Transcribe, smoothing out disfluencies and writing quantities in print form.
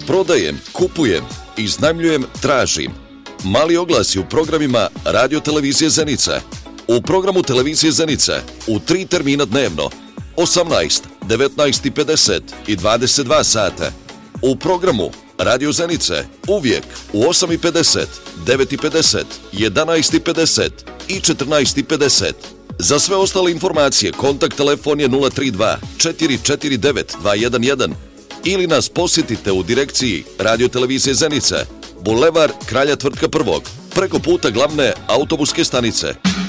prodajem, kupujem, iznajmljujem, tražim. Mali oglasi u programima Radio Televizije Zenica. U programu Televizije Zenica u 3 termina dnevno 18, 19:50 i 22 sata. U programu Radio Zenice uvijek u 8:50, 9:50, 11:50 i 14:50. Za sve ostale informacije kontakt telefon je 032 449 211 ili nas posjetite u direkciji Radio Televizije Zenica, Bulevar Kralja Tvrtka 1, preko puta glavne autobuske stanice.